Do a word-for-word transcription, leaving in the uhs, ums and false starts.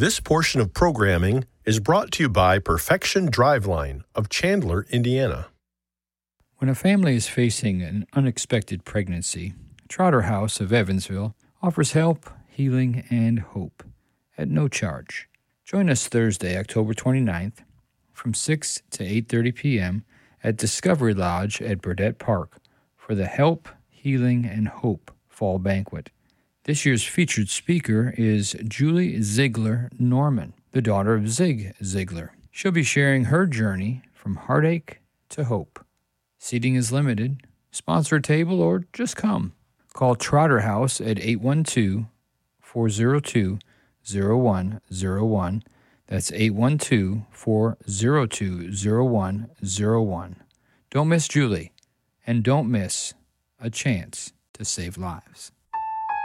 This portion of programming is brought to you by Perfection Driveline of Chandler, Indiana. When a family is facing an unexpected pregnancy, Trotter House of Evansville offers help, healing, and hope at no charge. Join us Thursday, October twenty-ninth from six to eight thirty p.m. at Discovery Lodge at Burdett Park for the Help, Healing, and Hope Fall Banquet. This year's featured speaker is Julie Ziegler Norman, the daughter of Zig Ziglar. She'll be sharing her journey from heartache to hope. Seating is limited. Sponsor a table or just come. Call Trotter House at eight one two, four zero two, zero one zero one. That's eight one two, four zero two, zero one zero one. Don't miss Julie, and don't miss a chance to save lives.